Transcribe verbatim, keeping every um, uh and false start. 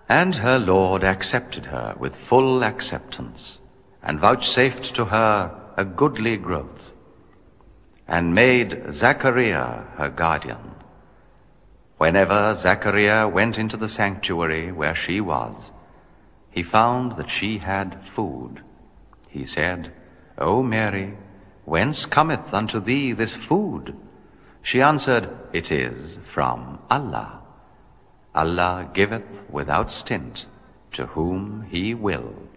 And her Lord accepted her with full acceptance, and vouchsafed to her a goodly growth, and made Zachariah her guardian. Whenever Zachariah went into the sanctuary where she was, he found that she had food. He said, O Mary, whence cometh unto thee this food? She answered, It is from Allah. Allah giveth without stint to whom He will.